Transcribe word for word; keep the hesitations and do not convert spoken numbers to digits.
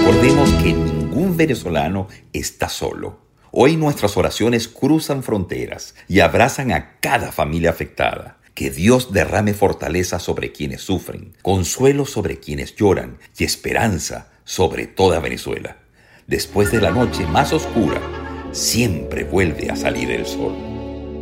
Recordemos que ningún venezolano está solo. Hoy nuestras oraciones cruzan fronteras y abrazan a cada familia afectada. Que Dios derrame fortaleza sobre quienes sufren, consuelo sobre quienes lloran y esperanza sobre toda Venezuela. Después de la noche más oscura, siempre vuelve a salir el sol.